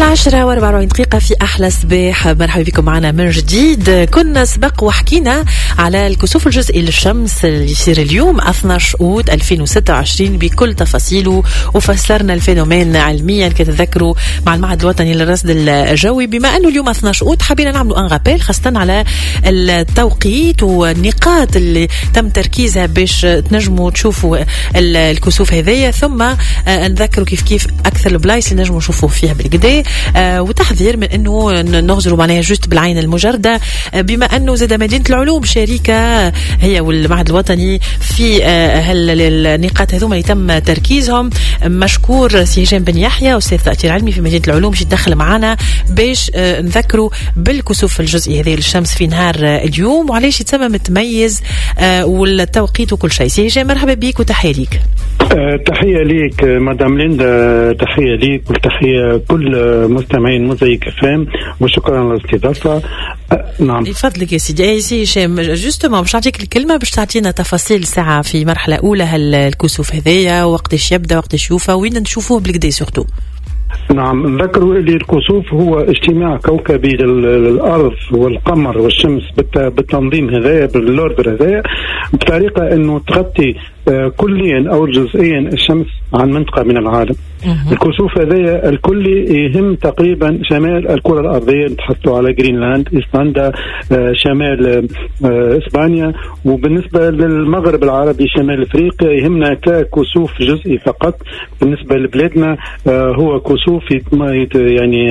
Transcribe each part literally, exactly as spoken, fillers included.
عشرة وأربعة وأربعين دقيقة في أحلى صباح. مرحبا بكم معنا من جديد. كنا سبق وحكينا على الكسوف الجزئي للشمس اللي يصير اليوم اثني عشر أوت ألفين وستة وعشرين بكل تفاصيله، وفسرنا الفينومين علميا كتذكروا مع المعهد الوطني للرصد الجوي. بما أنه اليوم اثني عشر أوت حبينا نعملوا ان رابيل خاصة على التوقيت والنقاط اللي تم تركيزها باش تنجموا تشوفوا الكسوف هذية، ثم نذكروا كيف كيف أكثر البلايص اللي نجموا نشوفوا فيها بالكدا، آه وتحذير من أنه نغزروا معناها جست بالعين المجردة. آه بما أنه زاد مدينة العلوم شريكة هي والمعهد الوطني في آه النقاط هذوما اللي تم تركيزهم. مشكور سي هشام بن يحيى أستاذ تأثير علمي في مدينة العلوم باش يدخل معنا باش آه نذكروا بالكسوف الجزئي هذه للشمس في نهار آه اليوم وعليش يتسمى متميز آه والتوقيت وكل شيء. سي هشام مرحبا بك وتحية ليك. أه تحية ليك مدام ليندا، تحية ليك وتحية كل مستمعين موزايك فام وشكرا على الاستضافة. أه نعم يفضلك يا سيدي. يا سيدي هشام جوستومون باش نعطيك الكلمة باش تعطينا تفاصيل ساعة في مرحلة أولى هالكسوف هذيا، وقتاش يبدأ وقتاش يوفى وين نشوفوه بالكدا سورتو. نعم نذكروا اللي الكسوف هو اجتماع كوكبي للأرض والقمر والشمس بالتنظيم هذايا بالأوردر هذايا بطريقة أنه تغطي كليا أو جزئيا الشمس عن منطقة من العالم. الكسوف هذايا الكل يهم تقريبا شمال الكرة الأرضية، نتحدثوا على جرينلاند، إيسلندا، شمال إسبانيا، وبالنسبة للمغرب العربي شمال أفريقيا يهمنا ككسوف جزئي فقط. بالنسبة لبلادنا هو كسوف يعني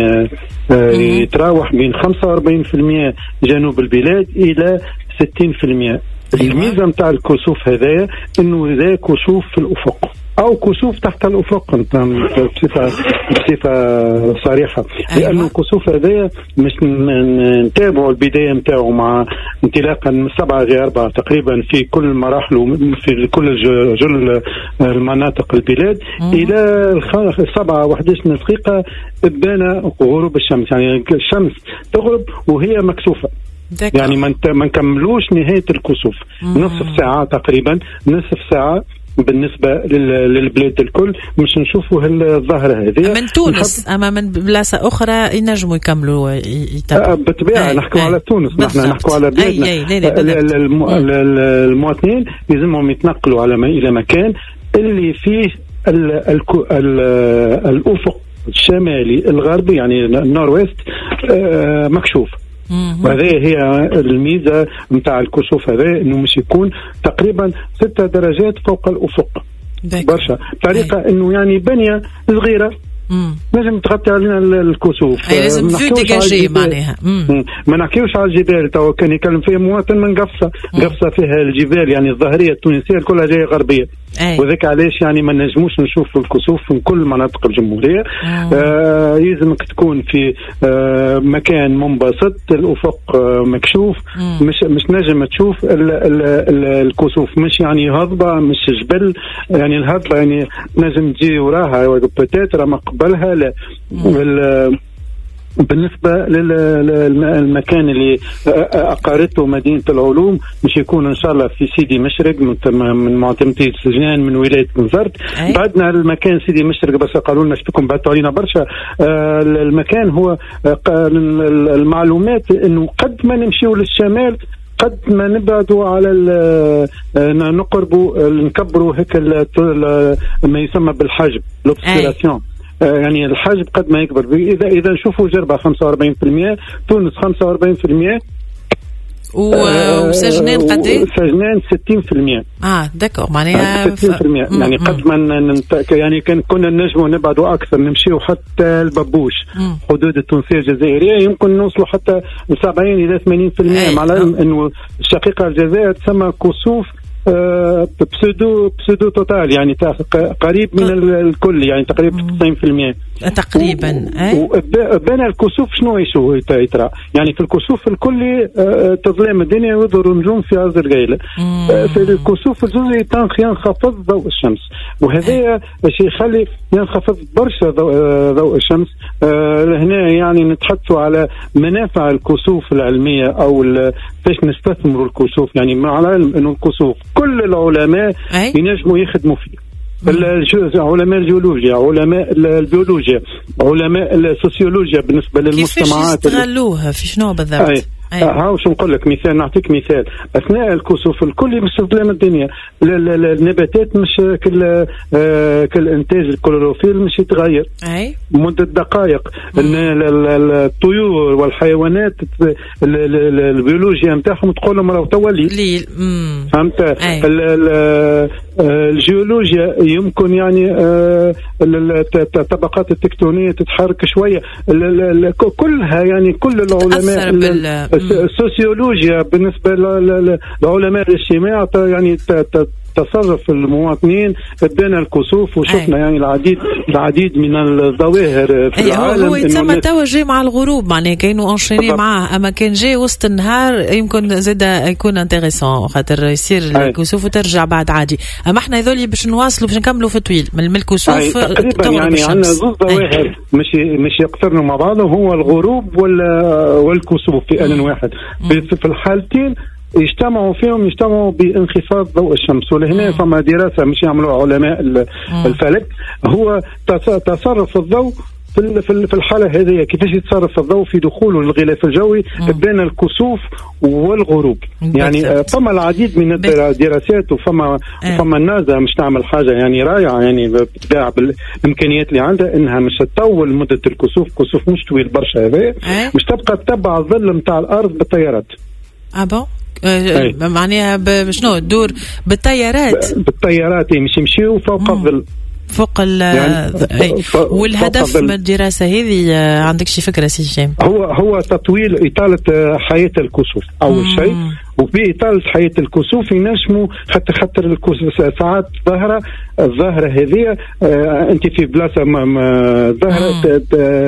يتراوح بين خمسة وأربعين بالمئة جنوب البلاد إلى ستين بالمئة. الميزة متاع الكسوف هذايا انه ذا كسوف في الافق او كسوف تحت الافق بصفة بصفة صريحة، لانه الكسوف هذايا مش نتابعوا البداية متاعه مع انطلاقا من سبعة غير أربعة تقريبا في كل مراحله في كل جل المناطق البلاد الى سبعة واحد عشر دقيقة تبان غروب الشمس، يعني الشمس تغرب وهي مكسوفة. يعني ما نكملوش نهاية الكسوف، نصف ساعة تقريبا، نصف ساعة بالنسبة للبلاد الكل مش نشوفوا الظاهرة هذه. من تونس أما من بلاصة أخرى ينجموا يكملوا يتابعوا بالطبيعة. نحكوا على تونس، نحن نحكوا على بلادنا. المواطنين لازمهم يتنقلوا على إلى مكان اللي فيه ال ال ال الأفق الشمالي الغربي يعني النورويست مكشوف. وهذه هي الميزة متاع الكسوف هذا، انه مش يكون تقريبا ستة درجات فوق الافق برشا، طريقة انه يعني بنية صغيرة لازم تغطي علينا الكسوف. أي لازم فيو ديجاجي معناها. ما نحكيوش على الجبال، تو كان يكلم فيها مواطن من قفصة قفصة فيها الجبال يعني الظاهرية التونسية كلها جاية غربية، وذاك علاش يعني ما نجموش نشوفوا الكسوف في كل مناطق الجمهورية. آه يلزمك تكون في آه مكان منبسط الأفق آه مكشوف، مم. مش مش نجم تشوف ال ال ال الكسوف، مش يعني هضبة مش جبل، يعني الهضبة يعني نجم تجي وراها بتاتر ما قبلها لا. بالنسبة للمكان اللي أقارته مدينة العلوم مش يكون إن شاء الله في سيدي مشرق من معتمدية سجنان من ولاية بنزرت. بعدنا المكان سيدي مشرق بس قالوا لنا شبكم بعدوا علينا برشا. المكان هو المعلومات إنه قد ما نمشيوا للشمال قد ما نبعدوا على نقربوا نكبروا هيك ما يسمى بالحجب لوبسيراسيون، يعني الحجب قد ما يكبر. إذا إذا نشوفوا جربة خمسة وأربعين بالمئة، تونس خمسة وأربعين بالمئة، وسجنان قد ايه؟ سجنان ستين بالمئة. اه داكور معناها ستين بالمئة ف... يعني قد ما ننت... يعني كان كنا نجموا نبعدوا اكثر نمشيو حتى البابوش حدود التونسيه الجزائريه يمكن نوصلوا حتى سبعين الى ثمانين بالمئة، مع العلم انه الشقيقه الجزائر تسمى كسوف آه بسودو بسودو توتال يعني قريب من الكل يعني تقريبا تسعين بالمئة تقريبا. وبين الكسوف شنو يشوف يترى يعني في الكسوف الكلي آه تظلم الدنيا ويظهر نجوم في عز القيلة. آه في الكسوف الجزئي تنخ ينخفض ضوء الشمس، وهذا الشيء يخلي ينخفض برشا ضوء, آه ضوء الشمس. آه هنا يعني نتحدثوا على منافع الكسوف العلمية او فاش نستثمروا الكسوف، يعني مع العلم انه الكسوف كل العلماء ينجموا يخدموا فيه علماء الجيولوجيا، علماء البيولوجيا، علماء السوسيولوجيا بالنسبه للمجتمعات. كيفاش يستغلوه في شنو بالضبط؟ أي. ها وش نقول لك مثال، نعطيك مثال. اثناء الكسوف الكل مش ظلام الدنيا، النباتات مش كل آه كالانتاج الكلوروفيل مش يتغير اي مده دقائق. الطيور والحيوانات البيولوجيا نتاعهم تقول لهم راهو تولي، فهمت؟ الجيولوجيا يمكن يعني آه الطبقات التكتونيه تتحرك شويه، كلها يعني كل العلماء السوسيولوجيا بالنسبه لعلماء الاجتماع يعني تصرف المواطنين بين الكسوف، وشفنا أي. يعني العديد العديد من الظواهر في العالم. هو يتسمى توا جاي مع الغروب، معناه كانوا انشيني معاه، اما كان جاي وسط النهار يمكن زاد يكون انتريسون خاطر يصير أي. الكسوف وترجع بعد عادي. اما احنا هذول باش نواصلوا باش نكملوا في طويل من الكسوف تقريبا يعني عندنا زوج ظواهر مش مش يقترنوا مع بعضهم، هو الغروب ولا والكسوف في آن واحد. في الحالتين يجتمعوا فيهم يجتمعوا بانخفاض ضوء الشمس. ولهنا فما دراسة مش يعملوها علماء الفلك، هو تصرف الضوء في في الحالة هذه، كيفاش يتصرف الضوء في دخوله للغلاف الجوي بين الكسوف والغروب. يعني فما العديد من الدراسات، وفما فما النازا مش تعمل حاجة يعني رائعة يعني بتباع بالإمكانيات اللي عندها إنها مش تطول مدة الكسوف، كسوف مش طويل برشا هذا، مش تبقى تتبع الظل متاع الأرض بالطيارات. أبو أه معناها بشنو تدور بالطيارات؟ بالطيارات مش يمشيوا فوق الظل، فوق ال يعني والهدف من الدراسة هذه عندك شي فكرة سي هشام؟ هو هو تطويل إطالة حياة الكسوف أول شيء، وفي إطالة حياة الكسوف ينجموا حتى خاطر الكسوف ساعات ظاهرة الظاهرة هذه آه أنت في بلاصة ظاهرة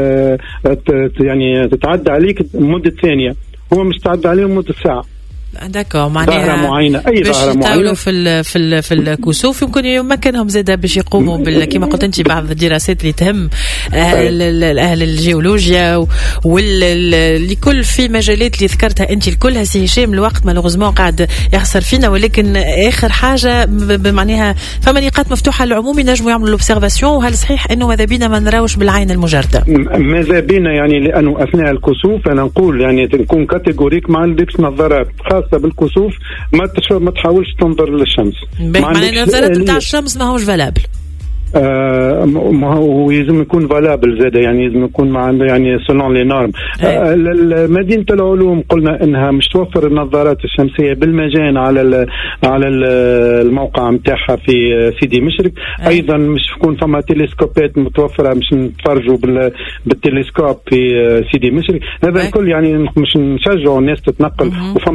يعني تتعدى عليك مدة ثانية، هو مش تعدى عليهم مدة ساعة. داكور، معناها معينة أي ظاهرة معينة في ال في ال في الكسوف يمكن يمكنهم زادا باش يقوموا بال كما قلت أنت بعض الدراسات اللي تهم أهل أهل الجيولوجيا والكل في مجالات اللي ذكرتها أنت الكلها. سي هشام الوقت مالوغوزمون قاعد يخسر فينا، ولكن آخر حاجة بمعناها فما نقاط مفتوحة للعموم ينجموا يعملوا لوبسيرفاسيون، وهل صحيح أنه ماذا بينا ما نراوش بالعين المجردة؟ ماذا بينا يعني، لأنه أثناء الكسوف أنا نقول يعني نكون كاتيجوريك ما عندكش نظارات بالكسوف، ما ما تحاولش تنظر للشمس. معناها النظارات نتاع الشمس ما هوش فالابل. آه ما هو يلزم يكون فالابل زاده، يعني يلزم يكون ما عنده يعني سولون لي نورم. آه مدينه العلوم قلنا انها مش توفر النظارات الشمسيه بالمجان على ال على ال الموقع نتاعها في سيدي مشرق. آه. ايضا مش تكون فما تلسكوبات متوفره مش نتفرجوا بالتلسكوب في سيدي مشرق. هذا الكل يعني مش نشجعوا الناس تتنقل.